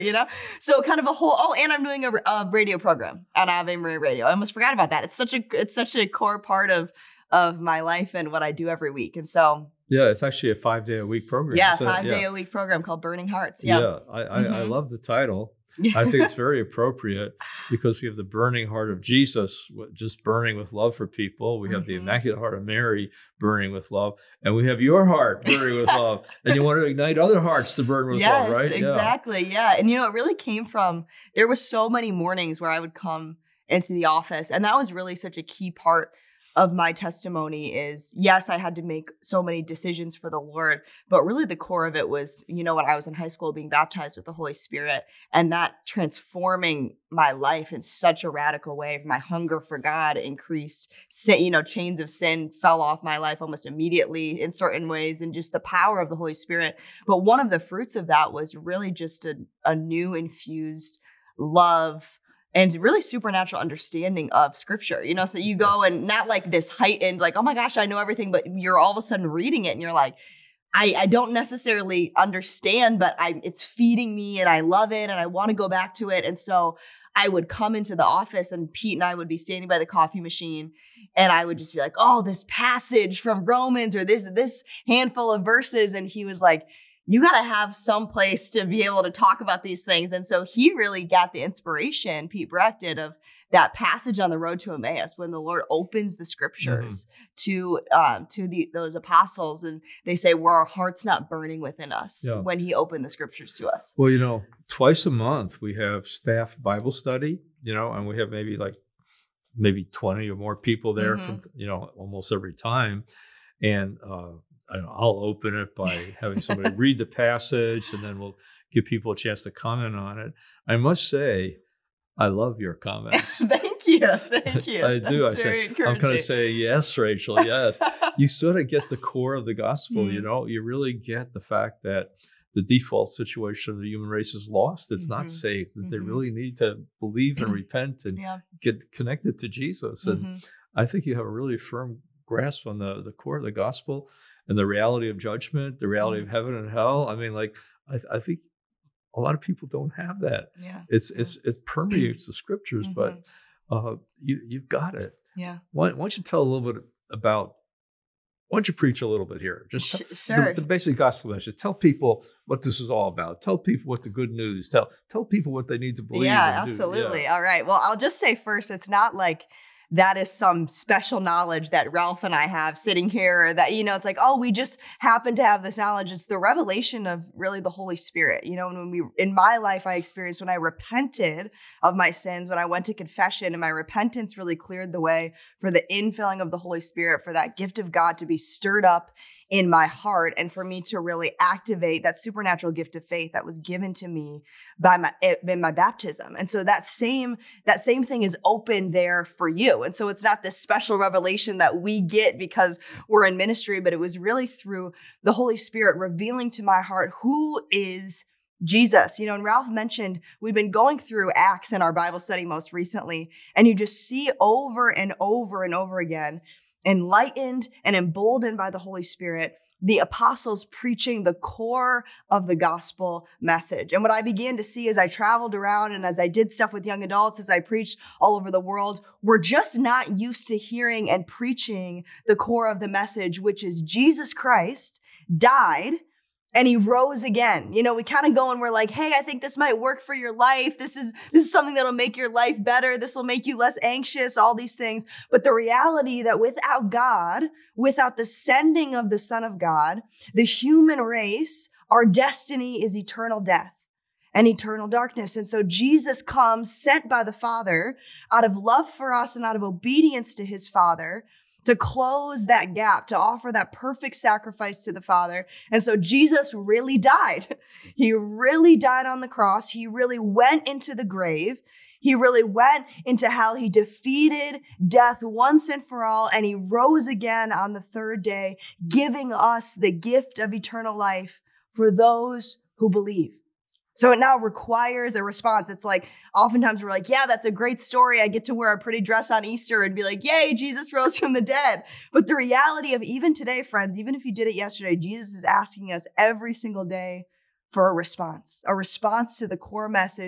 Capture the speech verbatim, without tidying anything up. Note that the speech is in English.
you know? So kind of a whole, oh, and I'm doing a, a radio program on Ave Maria Radio. I almost forgot about that. It's such a, it's such a core part of, of my life and what I do every week. And so. Yeah, it's actually a five day a week program. Yeah, so, five yeah. day a week program called Burning Hearts. Yeah. Yeah, I, I, mm-hmm. I love the title. I think it's very appropriate because we have the burning heart of Jesus, just burning with love for people. We have mm-hmm. the Immaculate Heart of Mary burning with love, and we have your heart burning with love. And you want to ignite other hearts to burn with yes, love, right? Exactly. Yeah. yeah. And you know, it really came from, there was so many mornings where I would come into the office, and that was really such a key part of my testimony is, yes, I had to make so many decisions for the Lord, but really the core of it was, you know, when I was in high school being baptized with the Holy Spirit and that transforming my life in such a radical way. My hunger for God increased, you know, chains of sin fell off my life almost immediately in certain ways, and just the power of the Holy Spirit. But one of the fruits of that was really just a, a new infused love and really supernatural understanding of scripture, you know, so you go and not like this heightened, like, oh my gosh, I know everything, but you're all of a sudden reading it and you're like, I, I don't necessarily understand, but I, it's feeding me and I love it and I want to go back to it. And so I would come into the office and Pete and I would be standing by the coffee machine and I would just be like, oh, this passage from Romans or this, this handful of verses. And he was like, you got to have some place to be able to talk about these things. And so he really got the inspiration, Pete Breck did, of that passage on the road to Emmaus when the Lord opens the scriptures mm-hmm. to um, to the, those apostles. And they say, were our hearts not burning within us yeah. when he opened the scriptures to us? Well, you know, twice a month we have staff Bible study, you know, and we have maybe like maybe twenty or more people there mm-hmm. from, you know, almost every time. And, uh, I'll open it by having somebody read the passage, and then we'll give people a chance to comment on it. I must say, I love your comments. Thank you. Thank you. I do. That's I say, I'm going to say, yes, Rachel, yes. You sort of get the core of the gospel, mm. you know, you really get the fact that the default situation of the human race is lost. It's mm-hmm. not saved, that mm-hmm. they really need to believe and repent and yeah. get connected to Jesus. And mm-hmm. I think you have a really firm grasp on the, the core of the gospel and the reality of judgment, the reality mm-hmm. of heaven and hell. I mean, like, I, I think a lot of people don't have that. Yeah. It's, yeah. it's, it permeates the scriptures, mm-hmm. but uh, you, you've got it. Yeah. Why, why don't you tell a little bit about, why don't you preach a little bit here? Just tell, sure. the, the basic gospel message. Tell people what this is all about. Tell people what the good news. Tell, tell people what they need to believe. Yeah, absolutely. Yeah. All right. Well, I'll just say first, it's not like that is some special knowledge that Ralph and I have sitting here, or that, you know, it's like, oh, we just happen to have this knowledge. It's the revelation of really the Holy Spirit. You know, when we, in my life, I experienced when I repented of my sins, when I went to confession, and my repentance really cleared the way for the infilling of the Holy Spirit, for that gift of God to be stirred up in my heart, and for me to really activate that supernatural gift of faith that was given to me by my in my baptism. And so that same that same thing is open there for you. And so it's not this special revelation that we get because we're in ministry, but it was really through the Holy Spirit revealing to my heart who is Jesus. You know, and Ralph mentioned we've been going through Acts in our Bible study most recently, and you just see over and over and over again, enlightened and emboldened by the Holy Spirit, the apostles preaching the core of the gospel message. And what I began to see as I traveled around and as I did stuff with young adults, as I preached all over the world, we're just not used to hearing and preaching the core of the message, which is Jesus Christ died and he rose again. You know, we kind of go and we're like, hey, I think this might work for your life. This is, this is something that'll make your life better. This will make you less anxious, all these things. But the reality that without God, without the sending of the Son of God, the human race, our destiny is eternal death and eternal darkness. And so Jesus comes sent by the Father out of love for us and out of obedience to his Father, to close that gap, to offer that perfect sacrifice to the Father. And so Jesus really died. He really died on the cross. He really went into the grave. He really went into hell. He defeated death once and for all, and he rose again on the third day, giving us the gift of eternal life for those who believe. So it now requires a response. It's like, oftentimes we're like, yeah, that's a great story. I get to wear a pretty dress on Easter and be like, yay, Jesus rose from the dead. But the reality of even today, friends, even if you did it yesterday, Jesus is asking us every single day for a response, a response to the core message